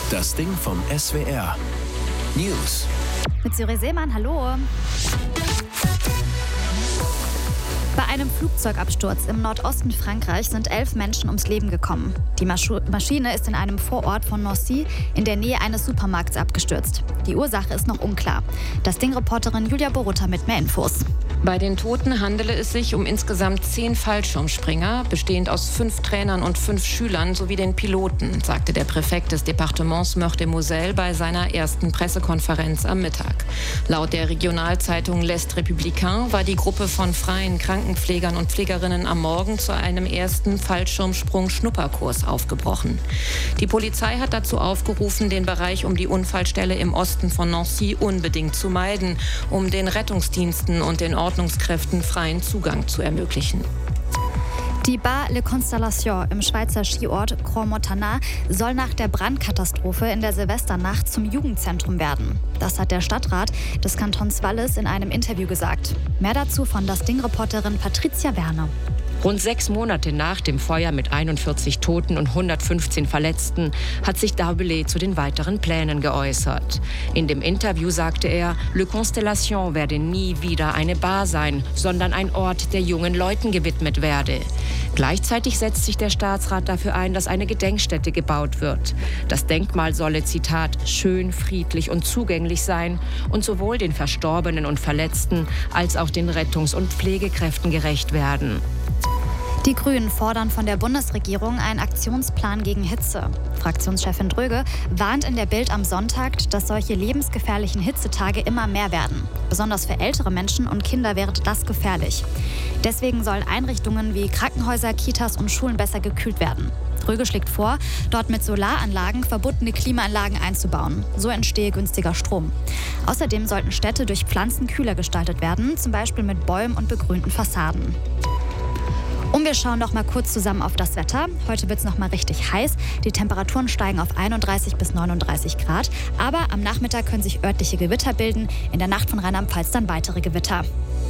Das Ding vom SWR. News. Mit Siri Seemann, hallo. Bei einem Flugzeugabsturz im Nordosten Frankreichs sind 11 Menschen ums Leben gekommen. Die Maschine ist in einem Vorort von Nancy in der Nähe eines Supermarkts abgestürzt. Die Ursache ist noch unklar. Das Ding-Reporterin Julia Borutta mit mehr Infos. Bei den Toten handele es sich um insgesamt 10 Fallschirmspringer, bestehend aus 5 Trainern und 5 Schülern sowie den Piloten, sagte der Präfekt des Departements Meurthe-et-Moselle bei seiner ersten Pressekonferenz am Mittag. Laut der Regionalzeitung L'Est Républicain war die Gruppe von freien Krankenpflegern und Pflegerinnen am Morgen zu einem ersten Fallschirmsprung-Schnupperkurs aufgebrochen. Die Polizei hat dazu aufgerufen, den Bereich um die Unfallstelle im Osten von Nancy unbedingt zu meiden, um den Rettungsdiensten und den Ordnungskräften freien Zugang zu ermöglichen. Die Bar Le Constellation im Schweizer Skiort Crans-Montana soll nach der Brandkatastrophe in der Silvesternacht zum Jugendzentrum werden. Das hat der Stadtrat des Kantons Wallis in einem Interview gesagt. Mehr dazu von das Ding-Reporterin Patricia Werner. Rund 6 Monate nach dem Feuer mit 41 Toten und 115 Verletzten hat sich Darbelé zu den weiteren Plänen geäußert. In dem Interview sagte er, Le Constellation werde nie wieder eine Bar sein, sondern ein Ort, der jungen Leuten gewidmet werde. Gleichzeitig setzt sich der Staatsrat dafür ein, dass eine Gedenkstätte gebaut wird. Das Denkmal solle, Zitat, schön, friedlich und zugänglich sein und sowohl den Verstorbenen und Verletzten als auch den Rettungs- und Pflegekräften gerecht werden. Die Grünen fordern von der Bundesregierung einen Aktionsplan gegen Hitze. Fraktionschefin Dröge warnt in der Bild am Sonntag, dass solche lebensgefährlichen Hitzetage immer mehr werden. Besonders für ältere Menschen und Kinder wäre das gefährlich. Deswegen sollen Einrichtungen wie Krankenhäuser, Kitas und Schulen besser gekühlt werden. Dröge schlägt vor, dort mit Solaranlagen verbundene Klimaanlagen einzubauen. So entstehe günstiger Strom. Außerdem sollten Städte durch Pflanzen kühler gestaltet werden, zum Beispiel mit Bäumen und begrünten Fassaden. Und wir schauen noch mal kurz zusammen auf das Wetter. Heute wird es noch mal richtig heiß. Die Temperaturen steigen auf 31 bis 39 Grad. Aber am Nachmittag können sich örtliche Gewitter bilden. In der Nacht von Rheinland-Pfalz dann weitere Gewitter.